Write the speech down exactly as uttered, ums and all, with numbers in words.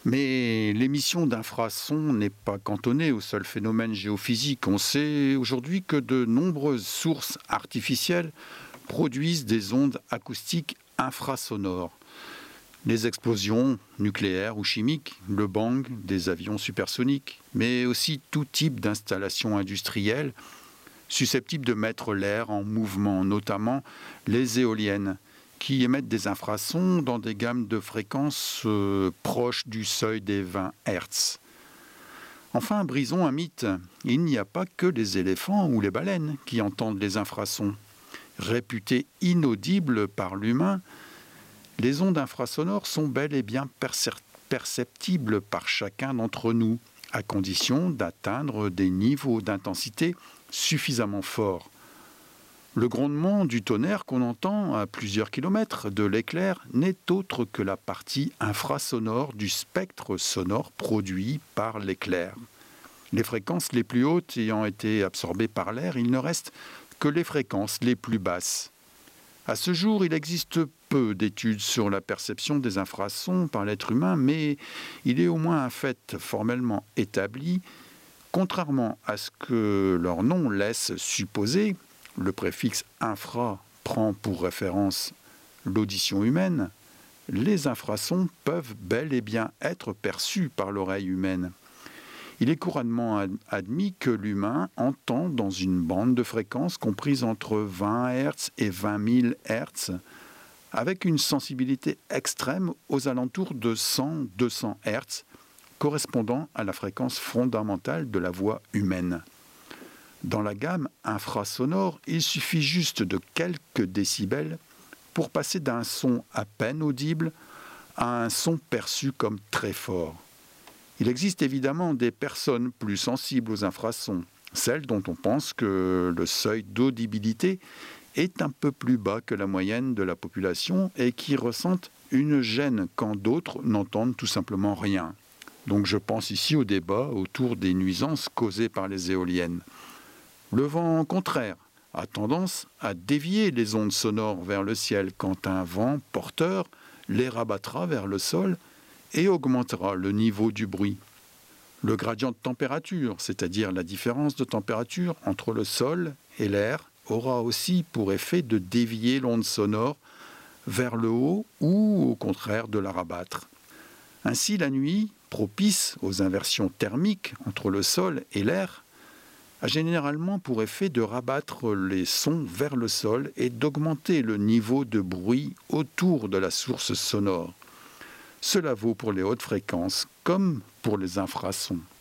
Mais l'émission d'infrasons n'est pas cantonnée au seul phénomène géophysique. On sait aujourd'hui que de nombreuses sources artificielles produisent des ondes acoustiques infrasonores. Les explosions nucléaires ou chimiques, le bang des avions supersoniques, mais aussi tout type d'installation industrielle susceptibles de mettre l'air en mouvement, notamment les éoliennes, qui émettent des infrasons dans des gammes de fréquences euh, proches du seuil des vingt hertz. Enfin, brisons un mythe. Il n'y a pas que les éléphants ou les baleines qui entendent les infrasons. Réputées inaudibles par l'humain, les ondes infrasonores sont bel et bien percer- perceptibles par chacun d'entre nous, à condition d'atteindre des niveaux d'intensité suffisamment forts. Le grondement du tonnerre qu'on entend à plusieurs kilomètres de l'éclair n'est autre que la partie infrasonore du spectre sonore produit par l'éclair. Les fréquences les plus hautes ayant été absorbées par l'air, il ne reste que les fréquences les plus basses. À ce jour, il existe peu d'études sur la perception des infrasons par l'être humain, mais il est au moins un fait formellement établi. Contrairement à ce que leur nom laisse supposer, le préfixe infra prend pour référence l'audition humaine, les infrasons peuvent bel et bien être perçus par l'oreille humaine. Il est couramment admis que l'humain entend dans une bande de fréquences comprise entre vingt hertz et vingt mille hertz, avec une sensibilité extrême aux alentours de cent à deux cents hertz, correspondant à la fréquence fondamentale de la voix humaine. Dans la gamme infrasonore, il suffit juste de quelques décibels pour passer d'un son à peine audible à un son perçu comme très fort. Il existe évidemment des personnes plus sensibles aux infrasons, celles dont on pense que le seuil d'audibilité est un peu plus bas que la moyenne de la population et qui ressentent une gêne quand d'autres n'entendent tout simplement rien. Donc je pense ici au débat autour des nuisances causées par les éoliennes. Le vent contraire a tendance à dévier les ondes sonores vers le ciel quand un vent porteur les rabattra vers le sol et augmentera le niveau du bruit. Le gradient de température, c'est-à-dire la différence de température entre le sol et l'air, aura aussi pour effet de dévier l'onde sonore vers le haut ou au contraire de la rabattre. Ainsi, la nuit, propice aux inversions thermiques entre le sol et l'air, a généralement pour effet de rabattre les sons vers le sol et d'augmenter le niveau de bruit autour de la source sonore. Cela vaut pour les hautes fréquences comme pour les infrasons.